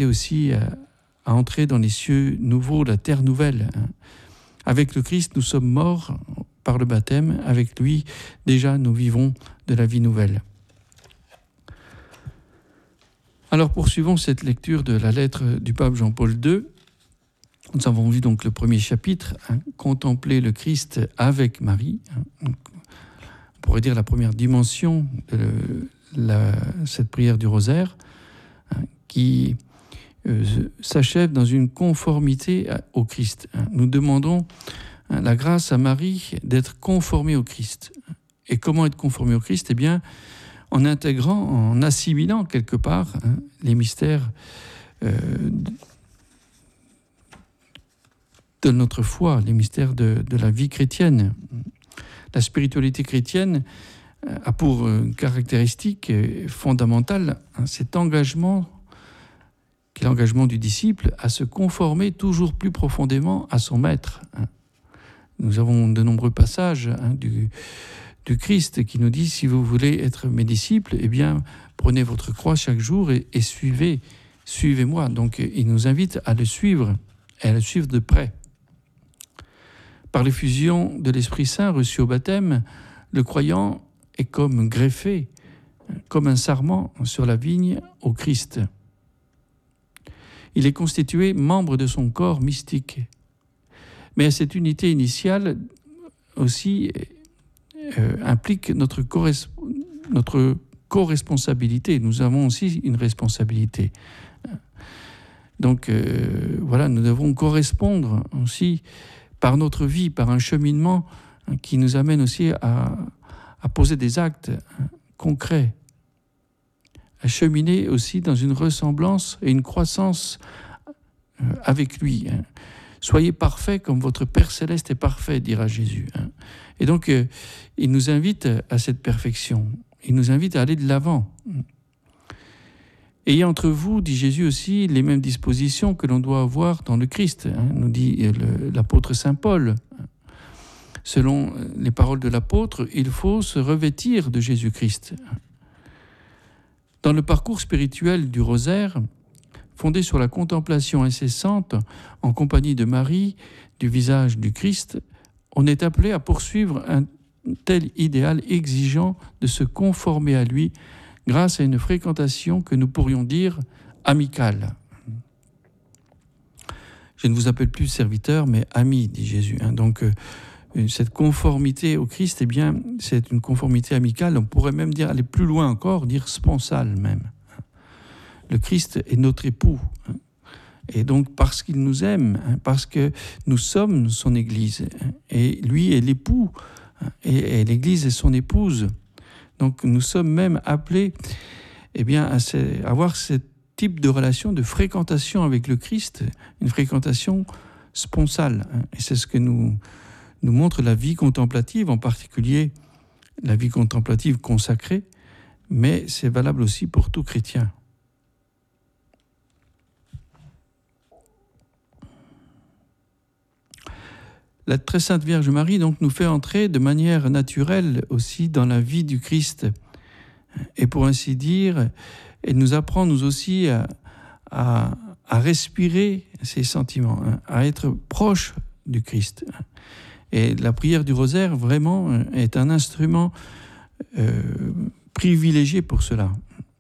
invité aussi à entrer dans les cieux nouveaux, la terre nouvelle. Avec le Christ, nous sommes morts par le baptême. Avec lui, déjà, nous vivons de la vie nouvelle. Alors, poursuivons cette lecture de la lettre du pape Jean-Paul II. Nous avons vu donc le premier chapitre, contempler le Christ avec Marie. On pourrait dire la première dimension de cette prière du rosaire, qui s'achève dans une conformité au Christ. Nous demandons la grâce à Marie d'être conformée au Christ. Et comment être conformé au Christ ? Eh bien, en intégrant, en assimilant quelque part les mystères de notre foi, les mystères de la vie chrétienne. La spiritualité chrétienne a pour caractéristique fondamentale cet engagement, qui est l'engagement du disciple, à se conformer toujours plus profondément à son maître. Nous avons de nombreux passages du Christ qui nous dit, si vous voulez être mes disciples, eh bien, prenez votre croix chaque jour et suivez-moi. Donc, il nous invite à le suivre, et à le suivre de près. Par l'effusion de l'Esprit Saint reçu au baptême, le croyant est comme greffé, comme un sarment sur la vigne au Christ. Il est constitué membre de son corps mystique. Mais cette unité initiale aussi implique notre co-responsabilité. Nous avons aussi une responsabilité. Donc voilà, nous devons correspondre aussi par notre vie, par un cheminement qui nous amène aussi à poser des actes concrets, à cheminer aussi dans une ressemblance et une croissance avec lui. Soyez parfaits comme votre Père Céleste est parfait, dira Jésus. Et donc, il nous invite à cette perfection. Il nous invite à aller de l'avant. Ayez entre vous, dit Jésus aussi, les mêmes dispositions que l'on doit avoir dans le Christ, nous dit l'apôtre Saint Paul. Selon les paroles de l'apôtre, il faut se revêtir de Jésus-Christ. Dans le parcours spirituel du rosaire, fondé sur la contemplation incessante en compagnie de Marie du visage du Christ, on est appelé à poursuivre un tel idéal exigeant de se conformer à lui grâce à une fréquentation que nous pourrions dire amicale. Je ne vous appelle plus serviteur, mais ami, dit Jésus. Donc, cette conformité au Christ, eh bien, c'est une conformité amicale. On pourrait même dire, aller plus loin encore, dire sponsale même. Le Christ est notre époux. Et donc, parce qu'il nous aime, parce que nous sommes son Église, et lui est l'époux, et l'Église est son épouse. Donc, nous sommes même appelés à avoir ce type de relation, de fréquentation avec le Christ, une fréquentation sponsale. Et c'est ce que nous montre la vie contemplative, en particulier la vie contemplative consacrée, mais c'est valable aussi pour tout chrétien. La très sainte Vierge Marie donc nous fait entrer de manière naturelle aussi dans la vie du Christ. Et pour ainsi dire, elle nous apprend nous aussi à respirer ses sentiments, à être proche du Christ. Et la prière du rosaire vraiment est un instrument privilégié pour cela.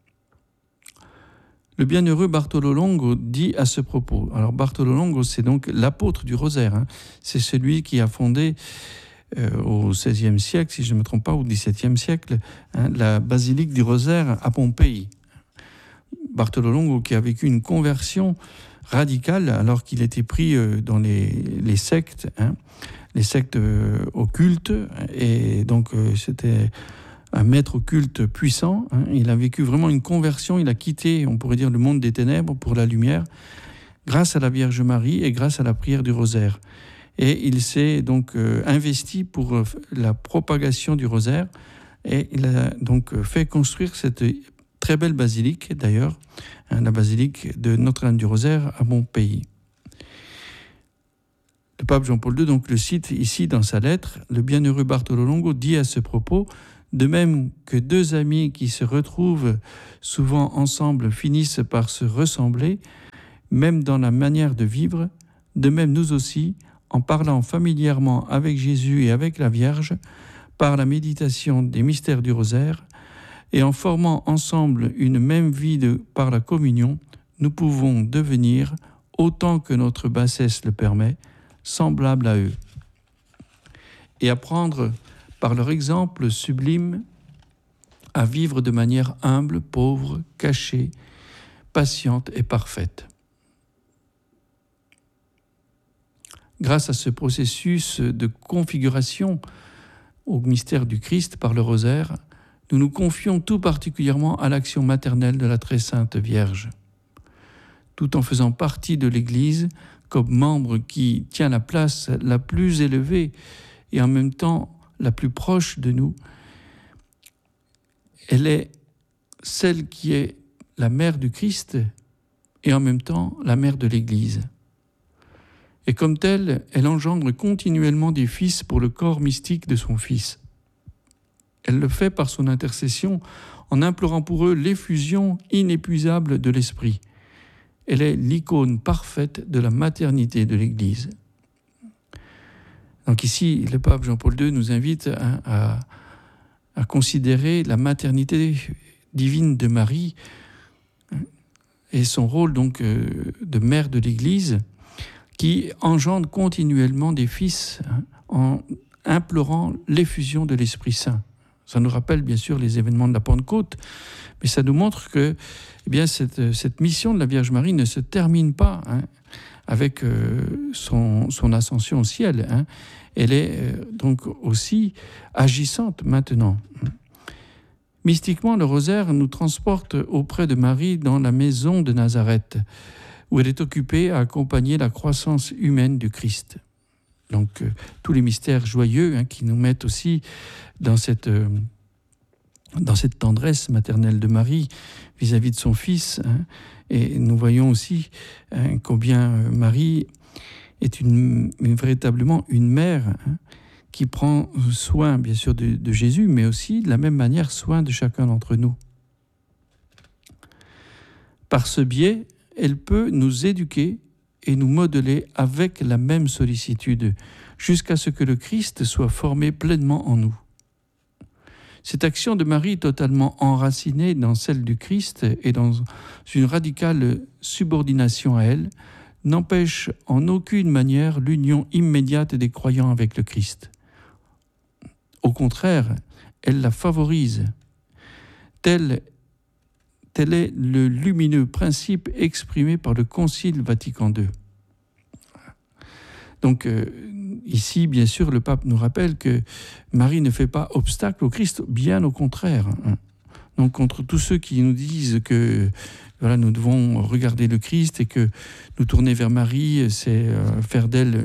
Le bienheureux Bartolo Longo dit à ce propos, alors Bartolo Longo c'est donc l'apôtre du rosaire, c'est celui qui a fondé au XVIe siècle, si je ne me trompe pas, au XVIIe siècle, la basilique du rosaire à Pompéi. Bartolo Longo qui a vécu une conversion radicale alors qu'il était pris dans les sectes, les sectes occultes, et donc c'était un maître occulte puissant. Il a vécu vraiment une conversion, il a quitté, on pourrait dire, le monde des ténèbres pour la lumière, grâce à la Vierge Marie et grâce à la prière du rosaire. Et il s'est donc investi pour la propagation du rosaire, et il a donc fait construire cette très belle basilique, d'ailleurs, la basilique de Notre-Dame du Rosaire à Pompéi. Le pape Jean-Paul II donc le cite ici dans sa lettre. Le bienheureux Bartolo Longo dit à ce propos: de même que deux amis qui se retrouvent souvent ensemble finissent par se ressembler, même dans la manière de vivre, de même nous aussi, en parlant familièrement avec Jésus et avec la Vierge, par la méditation des mystères du rosaire, et en formant ensemble une même vie par la communion, nous pouvons devenir, autant que notre bassesse le permet, semblables à eux, et apprendre par leur exemple sublime à vivre de manière humble, pauvre, cachée, patiente et parfaite. Grâce à ce processus de configuration au mystère du Christ par le rosaire, nous nous confions tout particulièrement à l'action maternelle de la très sainte Vierge. Tout en faisant partie de l'Église, comme membre qui tient la place la plus élevée et en même temps la plus proche de nous, elle est celle qui est la mère du Christ et en même temps la mère de l'Église. Et comme telle, elle engendre continuellement des fils pour le corps mystique de son Fils. Elle le fait par son intercession en implorant pour eux l'effusion inépuisable de l'Esprit. Elle est l'icône parfaite de la maternité de l'Église. Donc ici, le pape Jean-Paul II nous invite à considérer la maternité divine de Marie et son rôle donc de mère de l'Église, qui engendre continuellement des fils en implorant l'effusion de l'Esprit Saint. Ça nous rappelle bien sûr les événements de la Pentecôte, mais ça nous montre que cette mission de la Vierge Marie ne se termine pas avec son ascension au ciel. Elle est donc aussi agissante maintenant. Mystiquement, le rosaire nous transporte auprès de Marie dans la maison de Nazareth, où elle est occupée à accompagner la croissance humaine du Christ. Donc, tous les mystères joyeux qui nous mettent aussi dans cette tendresse maternelle de Marie vis-à-vis de son Fils. Et nous voyons aussi combien Marie est véritablement une mère qui prend soin, bien sûr, de Jésus, mais aussi, de la même manière, soin de chacun d'entre nous. Par ce biais, elle peut nous éduquer et nous modeler avec la même sollicitude, jusqu'à ce que le Christ soit formé pleinement en nous. Cette action de Marie, totalement enracinée dans celle du Christ et dans une radicale subordination à elle, n'empêche en aucune manière l'union immédiate des croyants avec le Christ. Au contraire, elle la favorise. Tel est le lumineux principe exprimé par le Concile Vatican II. Donc, ici, bien sûr, le pape nous rappelle que Marie ne fait pas obstacle au Christ, bien au contraire. Donc, contre tous ceux qui nous disent que nous devons regarder le Christ et que nous tourner vers Marie, c'est faire d'elle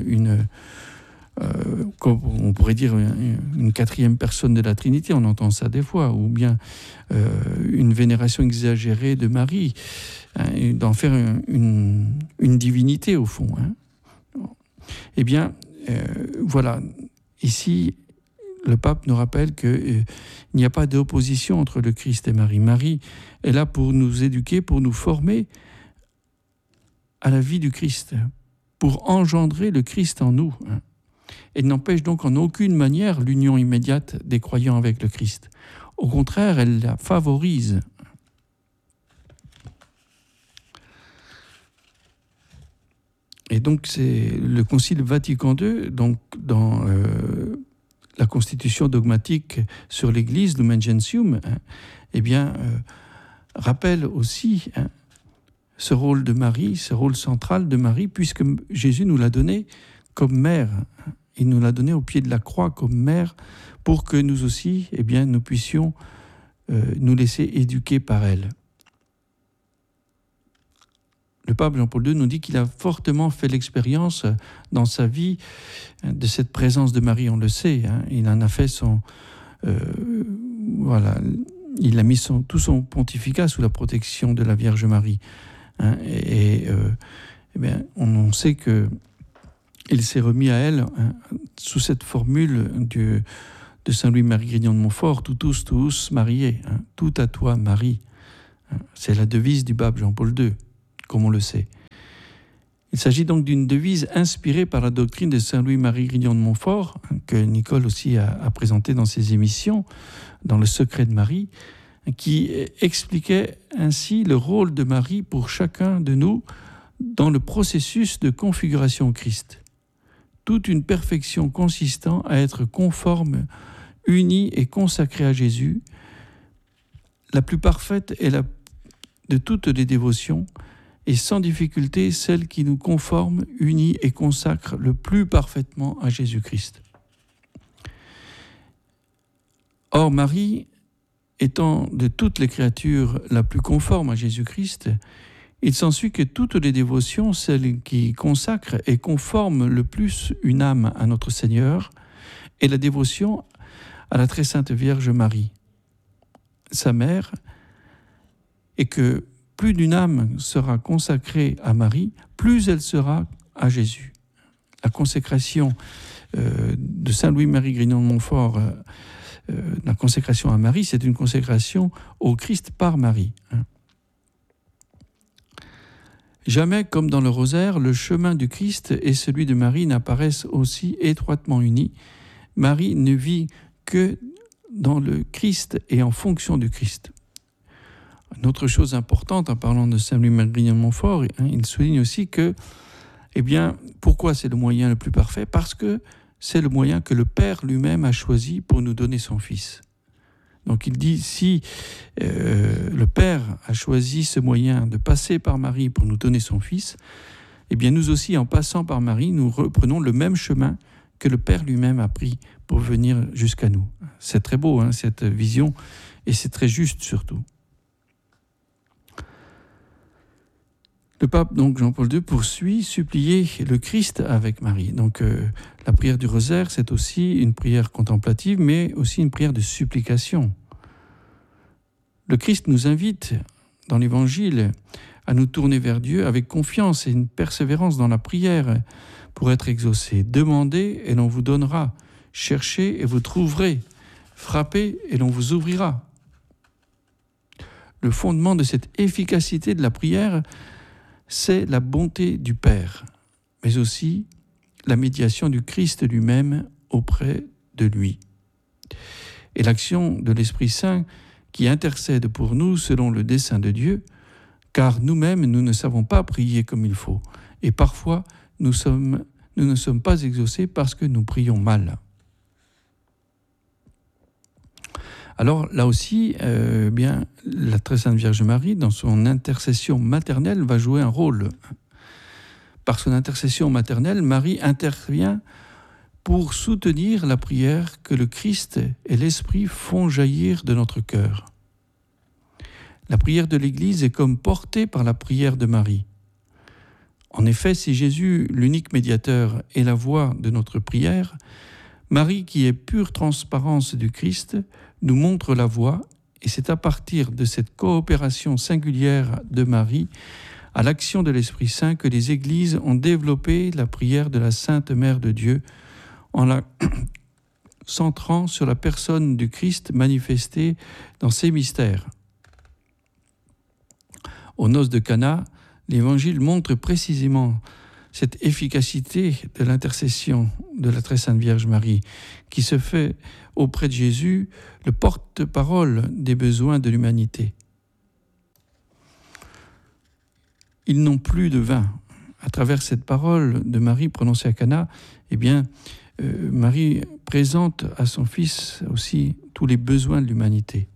on pourrait dire une quatrième personne de la Trinité, on entend ça des fois, ou bien une vénération exagérée de Marie, d'en faire une divinité au fond. Eh bien, voilà, ici, le pape nous rappelle qu'il n'y a pas d'opposition entre le Christ et Marie. Marie est là pour nous éduquer, pour nous former à la vie du Christ, pour engendrer le Christ en nous. Elle n'empêche donc en aucune manière l'union immédiate des croyants avec le Christ. Au contraire, elle la favorise. Et donc c'est le Concile Vatican II, donc dans la constitution dogmatique sur l'Église, Lumen Gentium, rappelle aussi ce rôle de Marie, ce rôle central de Marie, puisque Jésus nous l'a donné comme mère. Il nous l'a donné au pied de la croix comme mère pour que nous aussi, nous puissions nous laisser éduquer par elle. Le pape Jean-Paul II nous dit qu'il a fortement fait l'expérience dans sa vie de cette présence de Marie, on le sait. Il en a fait il a mis tout son pontificat sous la protection de la Vierge Marie. On sait que il s'est remis à elle sous cette formule de Saint Louis-Marie Grignon de Montfort, tous mariés, tout à toi Marie. C'est la devise du pape Jean-Paul II, comme on le sait. Il s'agit donc d'une devise inspirée par la doctrine de Saint Louis-Marie Grignon de Montfort, que Nicole aussi a présenté dans ses émissions, dans Le Secret de Marie, qui expliquait ainsi le rôle de Marie pour chacun de nous dans le processus de configuration au Christ. Toute une perfection consistant à être conforme, unie et consacrée à Jésus, la plus parfaite est de toutes les dévotions, et sans difficulté celle qui nous conforme, unit et consacre le plus parfaitement à Jésus-Christ. Or, Marie, étant de toutes les créatures la plus conforme à Jésus-Christ, il s'ensuit que toutes les dévotions, celles qui consacrent et conforment le plus une âme à notre Seigneur, est la dévotion à la très sainte Vierge Marie, sa mère, et que plus d'une âme sera consacrée à Marie, plus elle sera à Jésus. La consécration de Saint Louis-Marie Grignon de Montfort, la consécration à Marie, c'est une consécration au Christ par Marie. Jamais, comme dans le rosaire, le chemin du Christ et celui de Marie n'apparaissent aussi étroitement unis. Marie ne vit que dans le Christ et en fonction du Christ. Une autre chose importante, en parlant de Saint Louis-Marie Grignon de Montfort, il souligne aussi que, pourquoi c'est le moyen le plus parfait ? Parce que c'est le moyen que le Père lui-même a choisi pour nous donner son Fils. Donc il dit, si le Père a choisi ce moyen de passer par Marie pour nous donner son Fils, nous aussi, en passant par Marie, nous reprenons le même chemin que le Père lui-même a pris pour venir jusqu'à nous. C'est très beau, cette vision, et c'est très juste surtout. Le pape, donc Jean-Paul II, poursuit, supplier le Christ avec Marie. Donc la prière du rosaire, c'est aussi une prière contemplative, mais aussi une prière de supplication. Le Christ nous invite, dans l'Évangile, à nous tourner vers Dieu avec confiance et une persévérance dans la prière pour être exaucés. Demandez et l'on vous donnera. Cherchez et vous trouverez. Frappez et l'on vous ouvrira. Le fondement de cette efficacité de la prière, c'est la bonté du Père, mais aussi la médiation du Christ lui-même auprès de lui. Et l'action de l'Esprit Saint qui intercède pour nous selon le dessein de Dieu, car nous-mêmes, nous ne savons pas prier comme il faut. Et parfois, nous ne sommes pas exaucés parce que nous prions mal. Alors là aussi, la très sainte Vierge Marie, dans son intercession maternelle, va jouer un rôle. Par son intercession maternelle, Marie intervient pour soutenir la prière que le Christ et l'Esprit font jaillir de notre cœur. La prière de l'Église est comme portée par la prière de Marie. En effet, si Jésus, l'unique médiateur, est la voix de notre prière, Marie, qui est pure transparence du Christ, nous montre la voie, et c'est à partir de cette coopération singulière de Marie à l'action de l'Esprit Saint que les Églises ont développé la prière de la Sainte Mère de Dieu en la centrant sur la personne du Christ manifestée dans ses mystères. Aux noces de Cana, l'Évangile montre précisément cette efficacité de l'intercession de la très sainte Vierge Marie, qui se fait auprès de Jésus le porte-parole des besoins de l'humanité. Ils n'ont plus de vin. À travers cette parole de Marie prononcée à Cana, Marie présente à son Fils aussi tous les besoins de l'humanité.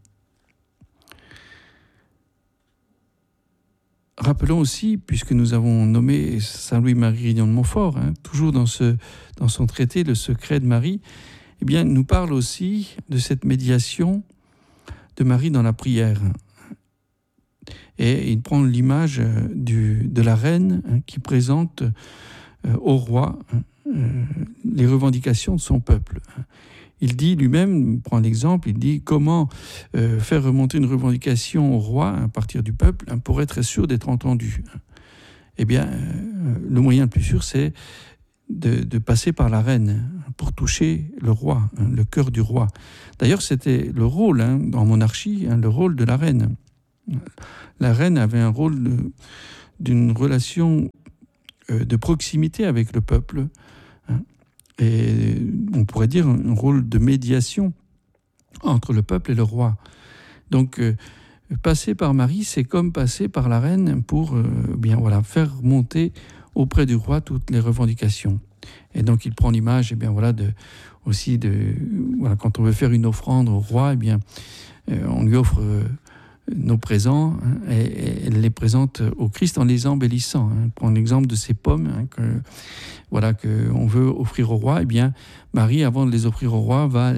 Rappelons aussi, puisque nous avons nommé Saint Louis-Marie Grignon de Montfort, toujours dans son traité Le Secret de Marie, nous parle aussi de cette médiation de Marie dans la prière. Et il prend l'image de la reine qui présente au roi les revendications de son peuple. Il dit lui-même, il prend l'exemple, il dit comment faire remonter une revendication au roi à partir du peuple pour être sûr d'être entendu. Le moyen le plus sûr, c'est de passer par la reine pour toucher le roi, le cœur du roi. D'ailleurs, c'était le rôle, en monarchie, le rôle de la reine. La reine avait un rôle d'une relation de proximité avec le peuple, hein, et on pourrait dire un rôle de médiation entre le peuple et le roi. Donc, passer par Marie, c'est comme passer par la reine pour faire monter auprès du roi toutes les revendications. Et donc, il prend l'image quand on veut faire une offrande au roi, on lui offre nos présents, hein, et elle les présente au Christ en les embellissant. Hein. Prends l'exemple de ces pommes qu'on veut offrir au roi. Marie, avant de les offrir au roi, va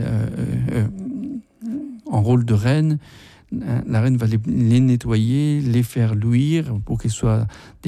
en rôle de reine. La reine va les nettoyer, les faire luire pour qu'ils soient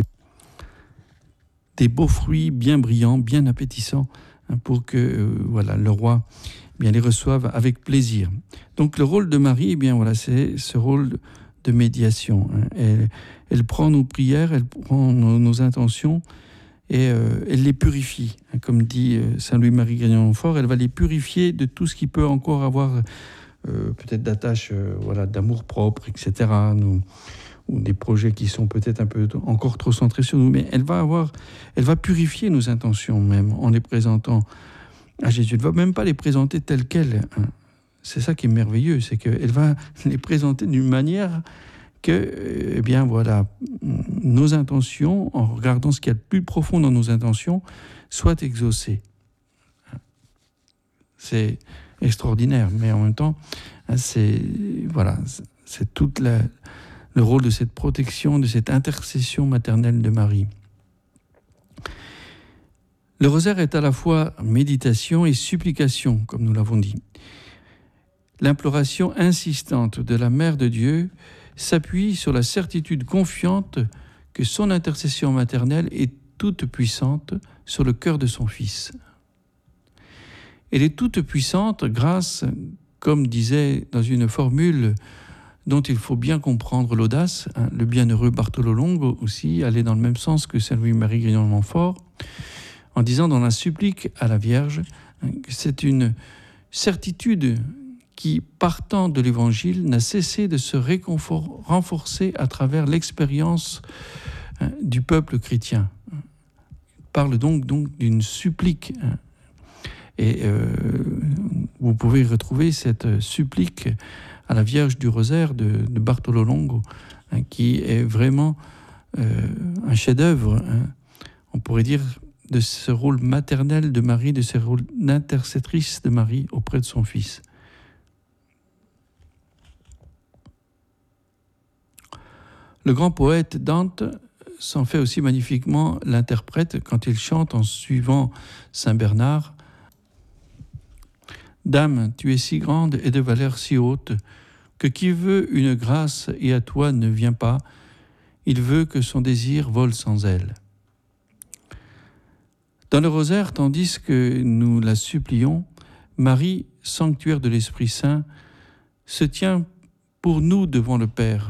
des beaux fruits bien brillants, bien appétissants, hein, pour que le roi les reçoive avec plaisir. Donc le rôle de Marie, c'est ce rôle de médiation. Hein. Elle prend nos prières, elle prend nos intentions et elle les purifie. Hein. Comme dit Saint Louis-Marie Grignon-Montfort, elle va les purifier de tout ce qui peut encore avoir peut-être d'attache, d'amour-propre, etc., ou des projets qui sont peut-être un peu encore trop centrés sur nous. Mais elle va purifier nos intentions même en les présentant à Jésus. Elle ne va même pas les présenter telles quelles. Hein. C'est ça qui est merveilleux, c'est qu'elle va les présenter d'une manière que, nos intentions, en regardant ce qu'il y a de plus profond dans nos intentions, soient exaucées. C'est extraordinaire, mais en même temps, c'est tout le rôle de cette protection, de cette intercession maternelle de Marie. Le rosaire est à la fois méditation et supplication, comme nous l'avons dit. L'imploration insistante de la Mère de Dieu s'appuie sur la certitude confiante que son intercession maternelle est toute puissante sur le cœur de son Fils. Elle est toute puissante grâce, comme disait dans une formule dont il faut bien comprendre l'audace, hein, le bienheureux Bartolo Longo aussi allait dans le même sens que Saint Louis-Marie Grignon-Montfort, en disant dans la supplique à la Vierge, hein, que c'est une certitude qui, partant de l'Évangile, n'a cessé de se renforcer à travers l'expérience, hein, du peuple chrétien. Il parle donc d'une supplique, hein. Et vous pouvez retrouver cette supplique à la Vierge du Rosaire de Bartolo Longo, hein, qui est vraiment un chef-d'œuvre, hein, on pourrait dire, de ce rôle maternel de Marie, de ce rôle d'intercestrice de Marie auprès de son Fils. Le grand poète Dante s'en fait aussi magnifiquement l'interprète quand il chante en suivant Saint Bernard: « Dame, tu es si grande et de valeur si haute, que qui veut une grâce et à toi ne vient pas, il veut que son désir vole sans elle. » Dans le rosaire, tandis que nous la supplions, Marie, sanctuaire de l'Esprit Saint, se tient pour nous devant le Père.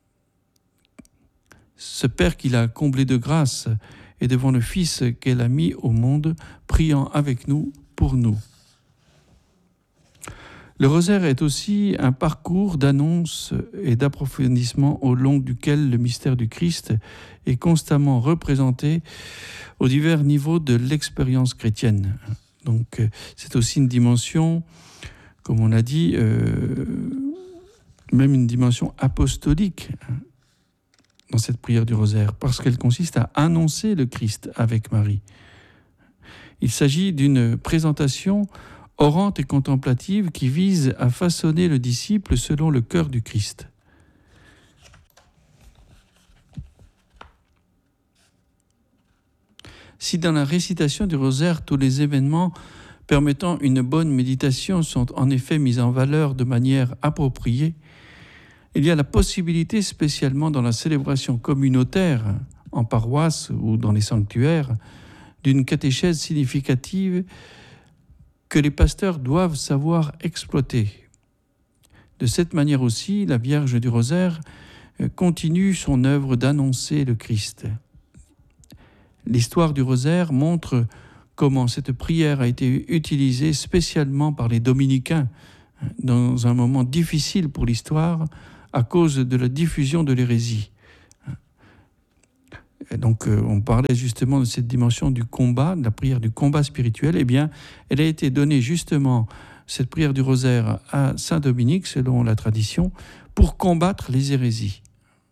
Ce Père qui l'a comblé de grâce et devant le Fils qu'elle a mis au monde, priant avec nous pour nous. Le rosaire est aussi un parcours d'annonce et d'approfondissement au long duquel le mystère du Christ est constamment représenté aux divers niveaux de l'expérience chrétienne. Donc c'est aussi une dimension, comme on l'a dit, même une dimension apostolique dans cette prière du rosaire, parce qu'elle consiste à annoncer le Christ avec Marie. Il s'agit d'une présentation orante et contemplative qui vise à façonner le disciple selon le cœur du Christ. Si dans la récitation du rosaire, tous les événements permettant une bonne méditation sont en effet mis en valeur de manière appropriée, il y a la possibilité, spécialement dans la célébration communautaire, en paroisse ou dans les sanctuaires, d'une catéchèse significative que les pasteurs doivent savoir exploiter. De cette manière aussi, la Vierge du Rosaire continue son œuvre d'annoncer le Christ. L'histoire du Rosaire montre comment cette prière a été utilisée spécialement par les dominicains dans un moment difficile pour l'histoire à cause de la diffusion de l'hérésie. Donc, on parlait justement de cette dimension du combat, de la prière du combat spirituel. Eh bien, elle a été donnée justement, cette prière du rosaire, à Saint Dominique, selon la tradition, pour combattre les hérésies.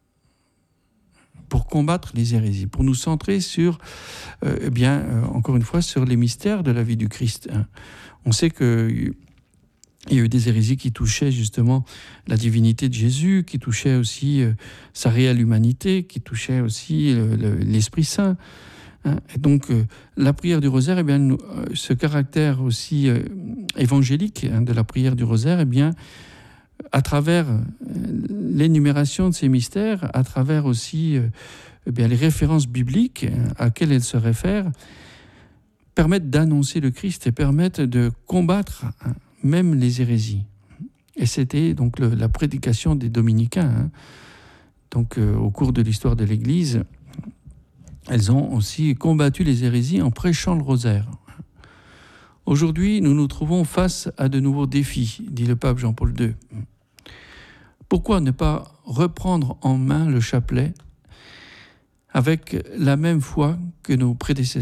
Pour combattre les hérésies, pour nous centrer sur, encore une fois, sur les mystères de la vie du Christ. On sait qu'il y a eu des hérésies qui touchaient justement la divinité de Jésus, qui touchaient aussi sa réelle humanité, qui touchaient aussi l'Esprit Saint. Et donc, la prière du rosaire, ce caractère aussi évangélique de la prière du rosaire, à travers l'énumération de ces mystères, à travers aussi les références bibliques à quelles elles se réfèrent, permettent d'annoncer le Christ et permettent de combattre même les hérésies. Et c'était donc la prédication des dominicains. Donc, au cours de l'histoire de l'Église, elles ont aussi combattu les hérésies en prêchant le rosaire. Aujourd'hui, nous nous trouvons face à de nouveaux défis, dit le pape Jean-Paul II. Pourquoi ne pas reprendre en main le chapelet avec la même foi que nos prédécesseurs ?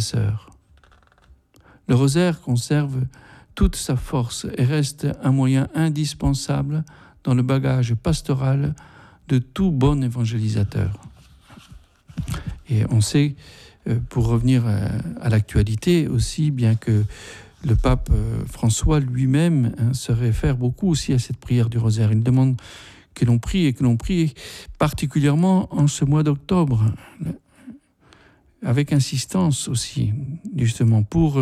Le rosaire conserve toute sa force et reste un moyen indispensable dans le bagage pastoral de tout bon évangélisateur. Et on sait, pour revenir à l'actualité aussi, bien que le pape François lui-même se réfère beaucoup aussi à cette prière du rosaire. Il demande que l'on prie, et que l'on prie particulièrement en ce mois d'octobre, avec insistance aussi, justement, pour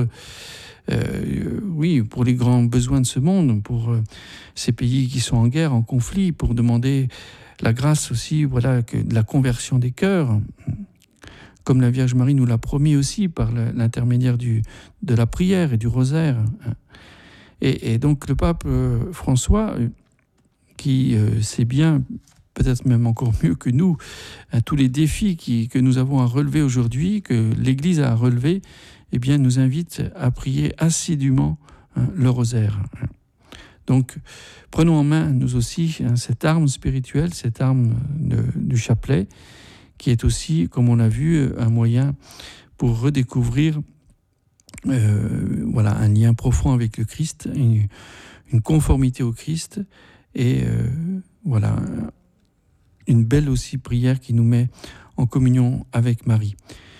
les grands besoins de ce monde, pour ces pays qui sont en guerre, en conflit, pour demander la grâce aussi, de la conversion des cœurs, comme la Vierge Marie nous l'a promis aussi par l'intermédiaire de la prière et du rosaire. Et donc le pape François, qui sait bien, peut-être même encore mieux que nous, tous les défis que nous avons à relever aujourd'hui, que l'Église a à relever, nous invite à prier assidûment le rosaire. Donc, prenons en main, nous aussi, cette arme spirituelle, cette arme du chapelet, qui est aussi, comme on l'a vu, un moyen pour redécouvrir un lien profond avec le Christ, une conformité au Christ, et une belle aussi prière qui nous met en communion avec Marie.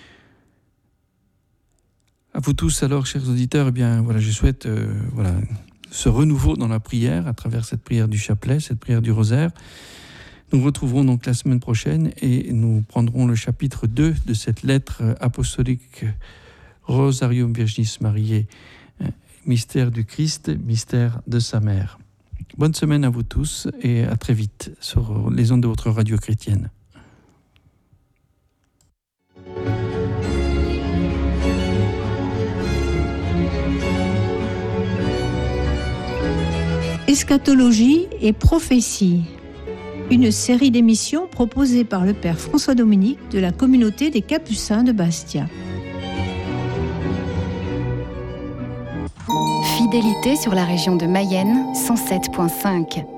À vous tous alors, chers auditeurs, je souhaite ce renouveau dans la prière à travers cette prière du chapelet, cette prière du rosaire. Nous retrouverons donc la semaine prochaine et nous prendrons le chapitre 2 de cette lettre apostolique Rosarium Virginis Mariae, mystère du Christ, mystère de sa mère. Bonne semaine à vous tous et à très vite sur les ondes de votre radio chrétienne. Eschatologie et prophétie, une série d'émissions proposée par le Père François Dominique de la communauté des Capucins de Bastia. Fidélité sur la région de Mayenne, 107.5.